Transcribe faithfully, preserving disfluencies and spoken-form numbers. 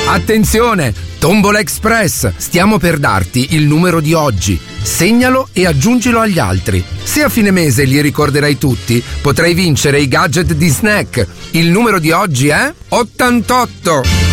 Attenzione! Tombola Express! Stiamo per darti il numero di oggi. Segnalo e aggiungilo agli altri. Se a fine mese li ricorderai tutti, potrai vincere i gadget di Snack. Il numero di oggi è ottantotto.